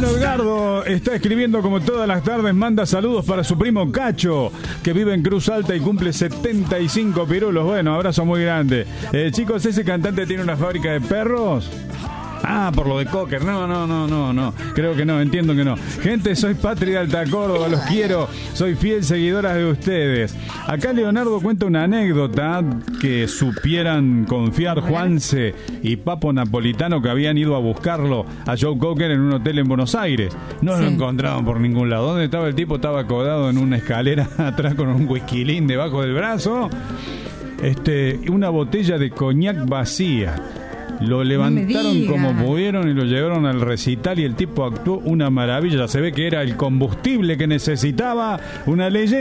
Bueno, Edgardo está escribiendo como todas las tardes, manda saludos para su primo Cacho, que vive en Cruz Alta y cumple 75 pirulos. Bueno, abrazo muy grande. Chicos, ¿ese cantante tiene una fábrica de perros? Ah, por lo de Cocker. No. Creo que no, entiendo que no. Gente, soy Patri de Alta Córdoba, los quiero. Soy fiel seguidora de ustedes. Acá Leonardo cuenta una anécdota que supieran confiar Juanse y Papo Napolitano, que habían ido a buscarlo a Joe Cocker en un hotel en Buenos Aires. No lo encontraban por ningún lado. ¿Dónde estaba el tipo? Estaba acodado en una escalera atrás con un whisky debajo del brazo. Una botella de coñac vacía. Lo levantaron como pudieron y lo llevaron al recital y el tipo actuó una maravilla. Se ve que era el combustible que necesitaba, una leyenda.